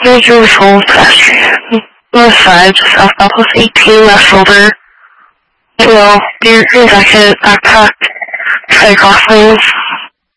Here's your results after the 5, just alpha plus 18 left over. Well, your jacket, backpack, try crossings.